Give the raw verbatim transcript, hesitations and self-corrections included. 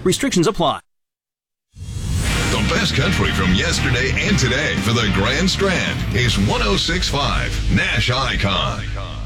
Restrictions apply. The best country from yesterday and today for the Grand Strand is one oh six point five Nash Icon.